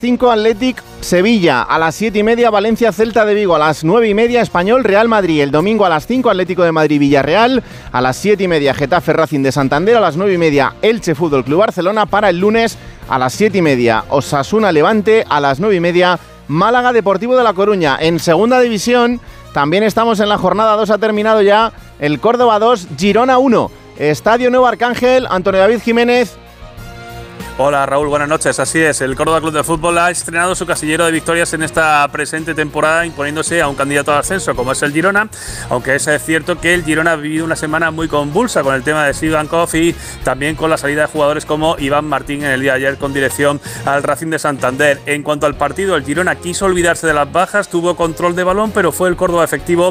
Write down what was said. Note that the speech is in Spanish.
5 Athletic Sevilla, a las 7:30 Valencia Celta de Vigo, a las 9:30 Español Real Madrid, el domingo a las 5 Atlético de Madrid Villarreal, a las 7:30 Getafe Racing de Santander, a las 9:30 Elche Fútbol Club Barcelona, para el lunes a las 7:30 Osasuna Levante, a las 9:30 Málaga Deportivo de La Coruña. En segunda división también estamos en la jornada 2, ha terminado ya el Córdoba 2, Girona 1, Estadio Nuevo Arcángel. Antonio David Jiménez. Hola Raúl, buenas noches. Así es, el Córdoba Club de Fútbol ha estrenado su casillero de victorias en esta presente temporada, imponiéndose a un candidato al ascenso como es el Girona, aunque es cierto que el Girona ha vivido una semana muy convulsa con el tema de Sivankov y también con la salida de jugadores como Iván Martín en el día de ayer con dirección al Racing de Santander. En cuanto al partido, el Girona quiso olvidarse de las bajas, tuvo control de balón, pero fue el Córdoba efectivo